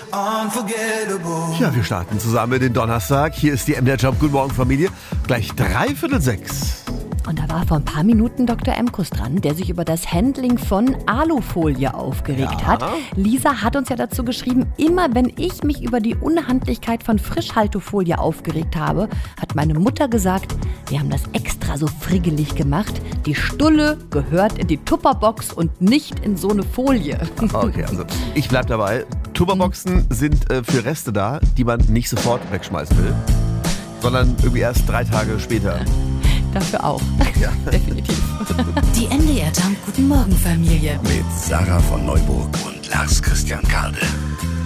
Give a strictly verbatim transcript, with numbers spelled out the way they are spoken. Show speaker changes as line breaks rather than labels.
Ja, wir starten zusammen in den Donnerstag. Hier ist die M D R Job. Guten Morgen, Familie. Gleich dreiviertel sechs.
Und da war vor ein paar Minuten Doktor Emkus dran, der sich über das Handling von Alufolie aufgeregt
Ja.
hat. Lisa hat uns ja dazu geschrieben, immer wenn ich mich über die Unhandlichkeit von Frischhaltefolie aufgeregt habe, hat meine Mutter gesagt, wir haben das extra so friggelig gemacht. Die Stulle gehört in die Tupperbox und nicht in so eine Folie.
Okay, also ich bleib dabei. Tupperboxen sind äh, für Reste da, die man nicht sofort wegschmeißen will, sondern irgendwie erst drei Tage später.
Dafür auch.
Ja.
Definitiv.
Die M D R Jump Guten Morgen Familie.
Mit Sarah von Neuburg und Lars Christian Kade.